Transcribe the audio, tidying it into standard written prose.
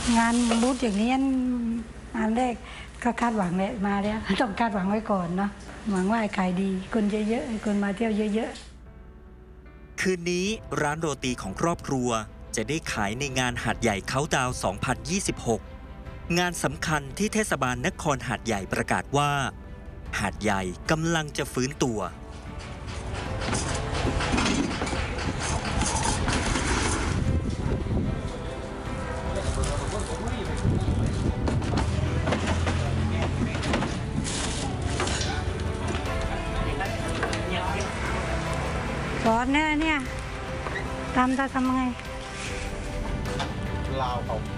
งานบูธอย่างนี้อันแรกก็คาดหวังเลยมาแล้วต้องคาดหวังไว้ก่อนเนาะหวังว่าขายดีคนเยอะๆคนมาเที่ยวเยอะๆคืนนี้ร้านโรตีของครอบครัวจะได้ขายในงานหาดใหญ่เค้าดาวน์ 2026 งานสำคัญที่เทศบาลนครหาดใหญ่ประกาศว่าหาดใหญ่กำลังจะฟื้นตัวสอนเนี่ยทำไงลาวเขา